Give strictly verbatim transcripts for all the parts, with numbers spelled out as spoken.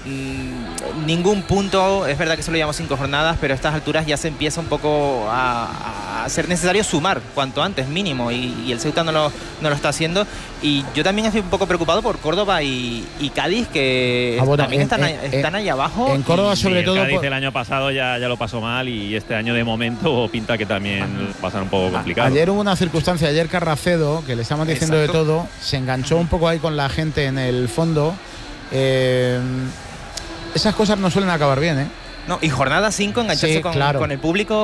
mmm, ningún punto. Es verdad que solo llevamos cinco jornadas, pero a estas alturas ya se empieza un poco a, a ser necesario sumar cuanto antes, mínimo, y, y el Ceuta no lo, no lo está haciendo. Y yo también estoy un poco preocupado por Córdoba y, y Cádiz, que ah, bueno, también en, están, en, están ahí abajo. En Córdoba, sobre sí, todo. El Cádiz por... el año pasado ya, ya lo pasó mal, y este año de momento pinta que también va a ser un poco complicado. Ayer hubo una circunstancia, ayer Carracedo, que le estamos diciendo Exacto. de todo, se enganchó un poco ahí con la gente en el fondo. Eh, esas cosas no suelen acabar bien, ¿eh? No, y jornada cinco, engancharse sí, con, claro. con el público.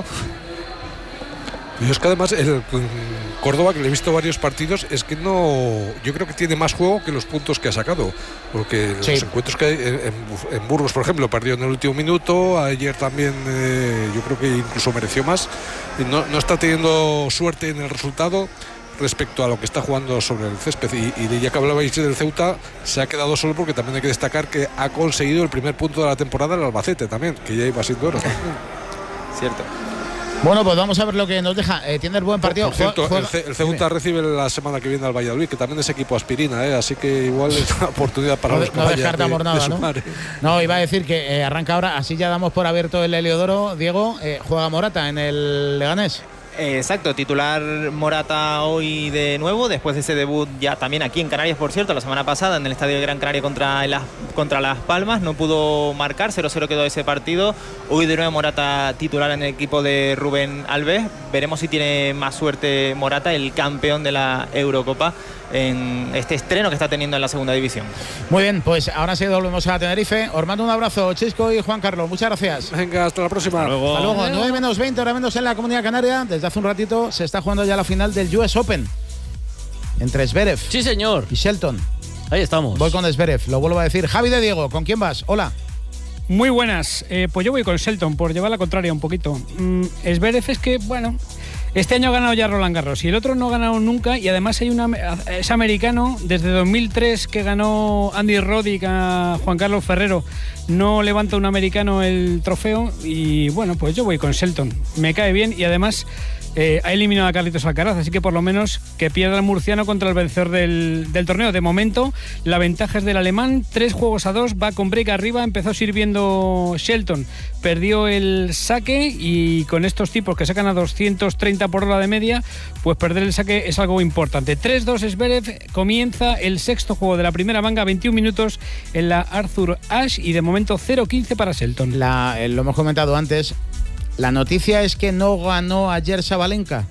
Yo es que además el Córdoba, que le he visto varios partidos, es que no, yo creo que tiene más juego que los puntos que ha sacado, porque sí. los encuentros que hay en, en Burgos, por ejemplo, perdió en el último minuto, ayer también eh, yo creo que incluso mereció más, no, no está teniendo suerte en el resultado respecto a lo que está jugando sobre el césped. Y, y ya que hablabais del Ceuta, se ha quedado solo porque también hay que destacar que ha conseguido el primer punto de la temporada el Albacete también, que ya iba siendo hora. Cierto. Bueno, pues vamos a ver lo que nos deja. Eh, tiene el buen partido. Por, por cierto, juega, juega, el, el Ceuta recibe la semana que viene al Valladolid, que también es equipo aspirina, ¿eh? Así que igual es una oportunidad para no, los no descartamos de, nada, de ¿no? sumar, ¿eh? No, iba a decir que eh, arranca ahora, así ya damos por abierto el Heliodoro. Diego, eh, juega Morata en el Leganés. Exacto, titular Morata hoy de nuevo, después de ese debut ya también aquí en Canarias, por cierto, la semana pasada en el Estadio de Gran Canaria contra, las, contra Las Palmas. No pudo marcar, cero cero quedó ese partido. Hoy de nuevo Morata titular en el equipo de Rubén Alves. Veremos si tiene más suerte Morata, el campeón de la Eurocopa, en este estreno que está teniendo en la segunda división. Muy bien, pues ahora sí volvemos a Tenerife. Os mando un abrazo, Chisco y Juan Carlos, muchas gracias. Venga, hasta la próxima. Hasta luego. Hasta luego. nueve menos veinte, ahora menos en la Comunidad Canaria. Desde hace un ratito se está jugando ya la final del U S Open entre Zverev sí, señor. y Shelton. Ahí estamos. Voy con Zverev, lo vuelvo a decir. Javi de Diego, ¿con quién vas? Hola. Muy buenas, eh, pues yo voy con Shelton, por llevar la contraria un poquito. Mm, Zverev es que, bueno, este año ha ganado ya Roland Garros y el otro no ha ganado nunca, y además hay una, es americano. Desde dos mil tres que ganó Andy Roddick a Juan Carlos Ferrero, no levanta un americano el trofeo, y bueno, pues yo voy con Shelton, me cae bien, y además eh, ha eliminado a Carlitos Alcaraz, así que por lo menos que pierda el murciano contra el vencedor del, del torneo. De momento la ventaja es del alemán, tres juegos a dos, va con break arriba. Empezó sirviendo Shelton, perdió el saque, y con estos tipos que sacan a doscientos treinta por hora de media, pues perder el saque es algo importante. tres dos Zverev, comienza el sexto juego de la primera manga, veintiún minutos en la Arthur Ashe, y de momento cero quince para Shelton. La, eh, lo hemos comentado antes, la noticia es que no ganó ayer Sabalenka.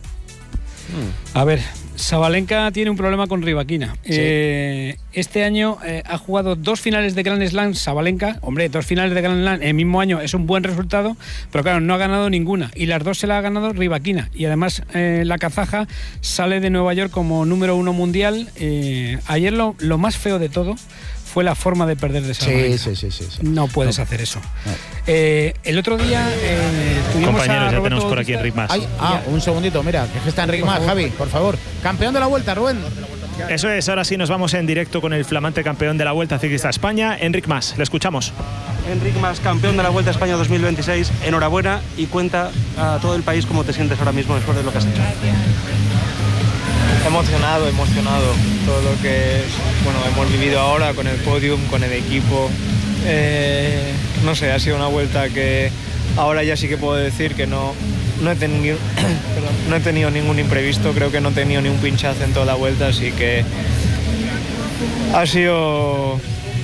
Hmm. A ver, Sabalenka tiene un problema con Rybakina. Sí. Eh, este año eh, ha jugado dos finales de Grand Slam Sabalenka. Hombre, dos finales de Grand Slam en el mismo año es un buen resultado, pero claro, no ha ganado ninguna, y las dos se la ha ganado Rybakina. Y además eh, la kazaja sale de Nueva York como número uno mundial. Eh, ayer lo, lo más feo de todo fue la forma de perder de Sabalenka. Sí, sí, sí, sí, sí. No puedes no. hacer eso. No. Eh, el otro día eh, tuvimos Compañeros, a ya Roberto tenemos por aquí Enric Mas. Ay, ah, un segundito, mira, que está Enric Mas, Javi, por favor. Campeón de la Vuelta, Rubén. Eso es, ahora sí nos vamos en directo con el flamante campeón de la Vuelta Ciclista a España, Enric Mas. Le escuchamos. Enric Mas, campeón de la Vuelta a España dos mil veintiséis. Enhorabuena, y cuenta a todo el país cómo te sientes ahora mismo después de lo que has hecho. Emocionado, emocionado. Todo lo que bueno, hemos vivido ahora con el podium, con el equipo. Eh, no sé, ha sido una vuelta que ahora ya sí que puedo decir que no, no, he tenido, perdón, no he tenido ningún imprevisto. Creo que no he tenido ni un pinchazo en toda la vuelta, así que ha sido,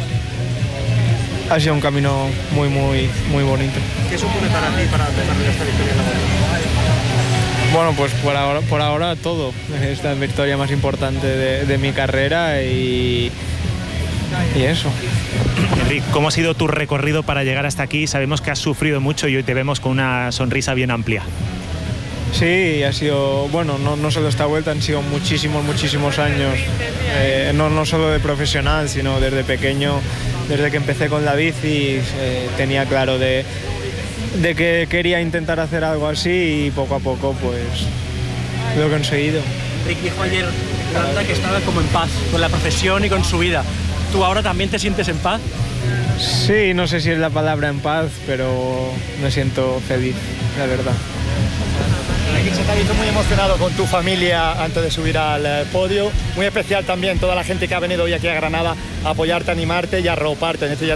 ha sido un camino muy, muy, muy bonito. ¿Qué supone para ti para desarrollar esta victoria en la vuelta? Bueno, pues por ahora, por ahora todo. Esta es la victoria más importante de, de mi carrera, y, y eso. Enric, ¿cómo ha sido tu recorrido para llegar hasta aquí? Sabemos que has sufrido mucho y hoy te vemos con una sonrisa bien amplia. Sí, ha sido, bueno, no, no solo esta vuelta, han sido muchísimos, muchísimos años. Eh, no, no solo de profesional, sino desde pequeño, desde que empecé con la bici, eh, tenía claro de... de que quería intentar hacer algo así, y poco a poco pues lo he conseguido. Enric dijo ayer Granda que estaba como en paz con la profesión y con su vida. ¿Tú ahora también te sientes en paz? Sí, no sé si es la palabra en paz, pero me siento feliz, la verdad. Se te ha visto muy emocionado con tu familia antes de subir al podio. Muy especial también toda la gente que ha venido hoy aquí a Granada a apoyarte, a animarte y a arroparte en este